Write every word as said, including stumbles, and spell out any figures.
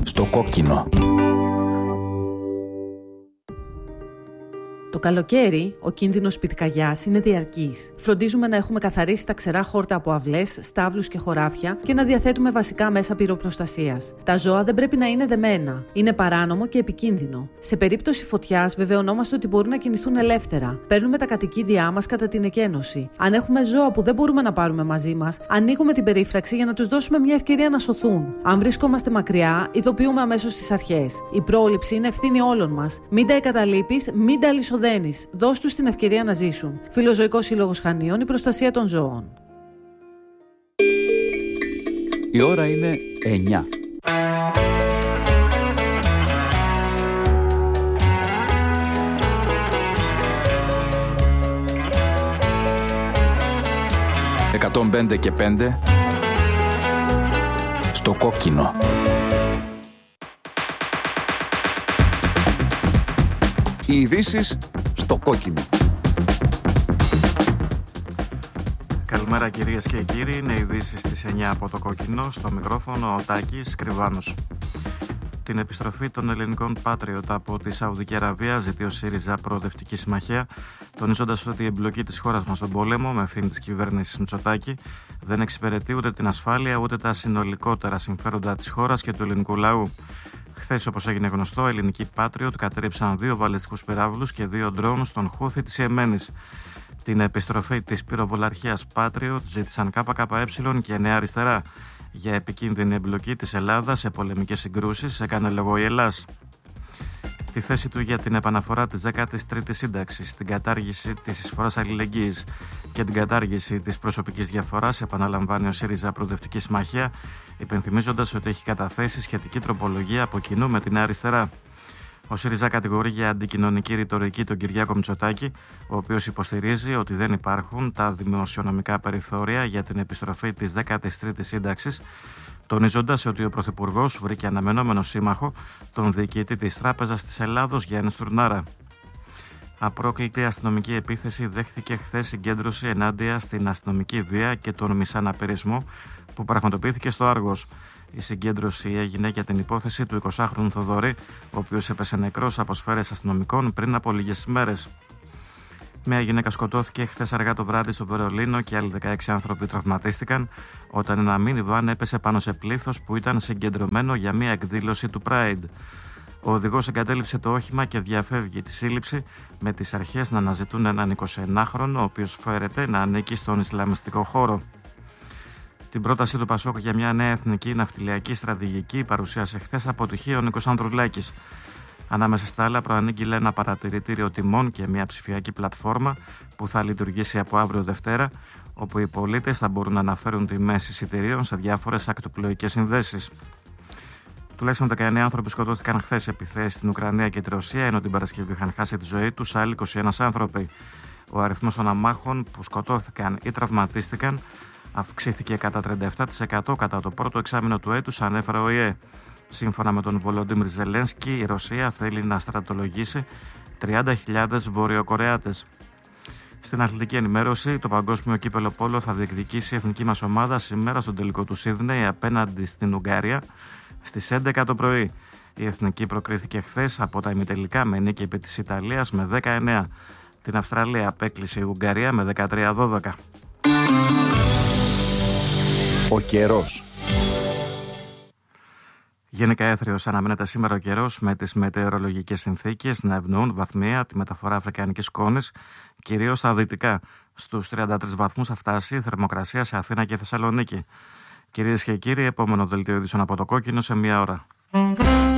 Στο κόκκινο. Το καλοκαίρι, ο κίνδυνος πυρκαγιάς είναι διαρκής. Φροντίζουμε να έχουμε καθαρίσει τα ξερά χόρτα από αυλές, στάβλους και χωράφια και να διαθέτουμε βασικά μέσα πυροπροστασίας. Τα ζώα δεν πρέπει να είναι δεμένα. Είναι παράνομο και επικίνδυνο. Σε περίπτωση φωτιάς, βεβαιωνόμαστε ότι μπορούν να κινηθούν ελεύθερα. Παίρνουμε τα κατοικίδια μας κατά την εκένωση. Αν έχουμε ζώα που δεν μπορούμε να πάρουμε μαζί μας, ανοίγουμε την περίφραξη για να τους δώσουμε μια ευκαιρία να σωθούν. Αν βρισκόμαστε μακριά, ειδοποιούμε αμέσως τις αρχές. Η πρόληψη είναι ευθύνη όλων μας. Μην τα εγκαταλείπεις, μην τα λησοδένεις. Δώσ' τους την ευκαιρία να ζήσουν. Φιλοζωικός Σύλλογος Χανίων, η προστασία των ζώων. Η ώρα είναι εννιά. εκατόν πέντε και πέντε στο κόκκινο. Οι ειδήσεις στο κόκκινο. Καλημέρα κυρίες και κύριοι, είναι οι ειδήσεις στις εννιά από το κόκκινο. Στο μικρόφωνο ο Τάκης Κρυβάνος. Την επιστροφή των ελληνικών Patriot από τη Σαουδική Αραβία ζητεί ο ΣΥΡΙΖΑ Προοδευτική Συμμαχία, τονίζοντας ότι η εμπλοκή της χώρας μας στον πόλεμο με ευθύνη της κυβέρνησης Μητσοτάκη δεν εξυπηρετεί ούτε την ασφάλεια ούτε τα συνολικότερα συμφέροντα της χώρας και του ελληνικού λαού. Χθες, όπως έγινε γνωστό, ελληνικοί Patriot κατέρριψαν δύο βαλιστικούς πυράβλους και δύο ντρόουν στον Χούθη της Ιεμένης. Την επιστροφή της πυροβολαρχίας Patriot ζήτησαν ΚΚΕ και Νέα Αριστερά. Για επικίνδυνη εμπλοκή της Ελλάδας σε πολεμικές συγκρούσεις έκανε λόγο η Ελλάς. Τη θέση του για την επαναφορά της δέκατης τρίτης σύνταξης, την κατάργηση της εισφοράς αλληλεγγύης και την κατάργηση της προσωπικής διαφοράς επαναλαμβάνει ο ΣΥΡΙΖΑ Προοδευτική Συμμαχία, υπενθυμίζοντας ότι έχει καταθέσει σχετική τροπολογία από κοινού με την Νέα Αριστερά. Ο ΣΥΡΙΖΑ κατηγορεί για αντικοινωνική ρητορική τον Κυριάκο Μητσοτάκη, ο οποίος υποστηρίζει ότι δεν υπάρχουν τα δημοσιονομικά περιθώρια για την επιστροφή της δέκατης τρίτης σύνταξης, τονίζοντας ότι ο Πρωθυπουργός βρήκε αναμενόμενο σύμμαχο τον διοικητή της Τράπεζας της Ελλάδος Γιάννη Στουρνάρα. Απρόκλητη αστυνομική επίθεση δέχθηκε χθες συγκέντρωση ενάντια στην αστυνομική βία και τον μισαναπηρισμό που πραγματοποιήθηκε στο Άργος. Η συγκέντρωση έγινε για την υπόθεση του εικοσάχρονου Θοδωρή, ο οποίος έπεσε νεκρός από σφαίρες αστυνομικών πριν από λίγες ημέρες. Μια γυναίκα σκοτώθηκε χθες αργά το βράδυ στο Βερολίνο και άλλοι δεκαέξι άνθρωποι τραυματίστηκαν όταν ένα μίνιβαν έπεσε πάνω σε πλήθος που ήταν συγκεντρωμένο για μια εκδήλωση του Pride. Ο οδηγός εγκατέλειψε το όχημα και διαφεύγει τη σύλληψη, με τις αρχές να αναζητούν έναν εικοσιενάχρονο, ο οποίος φέρεται να ανήκει στον Ισλαμιστικό χώρο. Την πρόταση του Πασόκ για μια νέα εθνική ναυτιλιακή στρατηγική παρουσίασε χθες αποτυχία ο Νίκος Ανδρουλάκης. Ανάμεσα στα άλλα, προανήγγειλε ένα παρατηρητήριο τιμών και μια ψηφιακή πλατφόρμα που θα λειτουργήσει από αύριο Δευτέρα, όπου οι πολίτες θα μπορούν να αναφέρουν τιμές εισιτηρίων σε διάφορες ακτοπλοϊκές συνδέσεις. Τουλάχιστον δεκαεννέα άνθρωποι σκοτώθηκαν χθες σε επιθέσεις στην Ουκρανία και τη Ρωσία, ενώ την Παρασκευή είχαν χάσει τη ζωή τους άλλοι είκοσι ένα άνθρωποι. Ο αριθμός των αμάχων που σκοτώθηκαν ή τραυματίστηκαν αυξήθηκε κατά τριάντα επτά τοις εκατό κατά το πρώτο εξάμηνο του έτους, ανέφερε ο ΙΕ. Σύμφωνα με τον Βολοντίμιρ Ζελένσκι, η Ρωσία θέλει να στρατολογήσει τριάντα χιλιάδες Βορειοκορεάτες. Στην αθλητική ενημέρωση, το Παγκόσμιο Κύπελλο Πόλο θα διεκδικήσει η εθνική μας ομάδα σήμερα στον τελικό του Σίδνεϊ απέναντι στην Ουγγαρία στις έντεκα το πρωί. Η εθνική προκρίθηκε χθες από τα ημιτελικά με νίκη επί της Ιταλίας με δέκα εννέα. Την Αυστραλία απέκλεισε η Ουγγαρία με δεκατρία δώδεκα. Ο καιρός. Γενικά έθριος αναμένεται σήμερα ο καιρός, με τις μετεωρολογικές συνθήκες να ευνοούν βαθμία τη μεταφορά αφρικανικής σκόνης, κυρίως στα δυτικά. Στους τριάντα τρεις βαθμούς θα φτάσει η θερμοκρασία σε Αθήνα και Θεσσαλονίκη. Κυρίες και κύριοι, επόμενο δελτίο ειδήσεων από το κόκκινο σε μία ώρα.